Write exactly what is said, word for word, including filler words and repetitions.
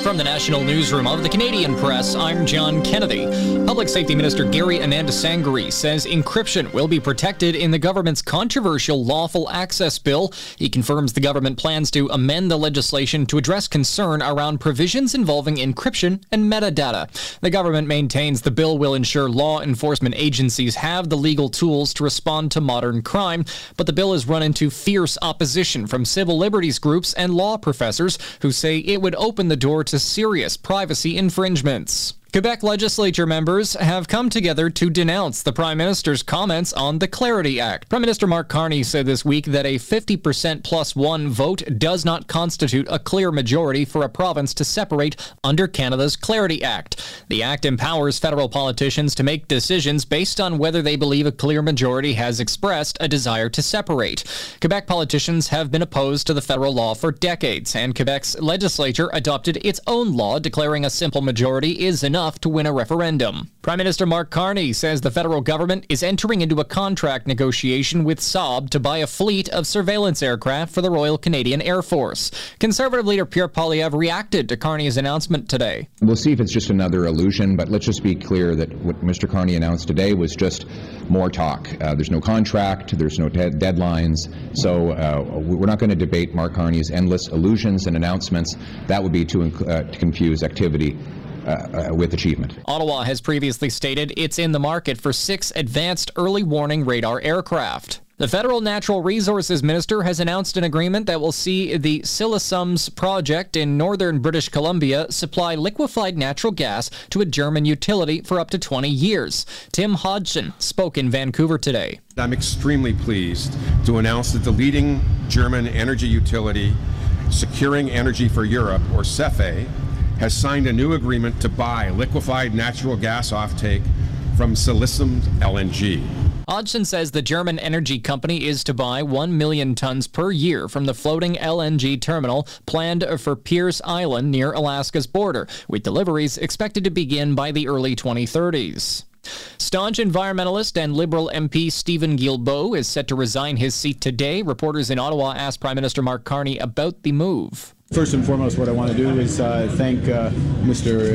From the National Newsroom of the Canadian Press, I'm John Kennedy. Public Safety Minister Gary Anandasangri says encryption will be protected in the government's controversial Lawful Access Bill. He confirms the government plans to amend the legislation to address concern around provisions involving encryption and metadata. The government maintains the bill will ensure law enforcement agencies have the legal tools to respond to modern crime, but the bill has run into fierce opposition from civil liberties groups and law professors who say it would open the door to serious privacy infringements. Quebec legislature members have come together to denounce the Prime Minister's comments on the Clarity Act. Prime Minister Mark Carney said this week that a fifty percent plus one vote does not constitute a clear majority for a province to separate under Canada's Clarity Act. The act empowers federal politicians to make decisions based on whether they believe a clear majority has expressed a desire to separate. Quebec politicians have been opposed to the federal law for decades, and Quebec's legislature adopted its own law declaring a simple majority is enough to win a referendum. Prime Minister Mark Carney says the federal government is entering into a contract negotiation with Saab to buy a fleet of surveillance aircraft for the Royal Canadian Air Force. Conservative leader Pierre Poilievre reacted to Carney's announcement today. We'll see if it's just another illusion, but let's just be clear that what Mister Carney announced today was just more talk. Uh, there's no contract, there's no de- deadlines, so uh, we're not going to debate Mark Carney's endless illusions and announcements. That would be to, uh, to confuse activity Uh, uh, with achievement. Ottawa has previously stated it's in the market for six advanced early warning radar aircraft. The Federal Natural Resources Minister has announced an agreement that will see the Silesums project in northern British Columbia supply liquefied natural gas to a German utility for up to twenty years. Tim Hodgson spoke in Vancouver today. I'm extremely pleased to announce that the leading German energy utility, Securing Energy for Europe, or SEFE, has signed a new agreement to buy liquefied natural gas offtake from Silesums L N G. Hodgson says the German energy company is to buy one million tons per year from the floating L N G terminal planned for Pierce Island near Alaska's border, with deliveries expected to begin by the early twenty thirties. Staunch environmentalist and Liberal M P Stephen Guilbeault is set to resign his seat today. Reporters in Ottawa asked Prime Minister Mark Carney about the move. First and foremost, what I want to do is uh, thank uh, Mister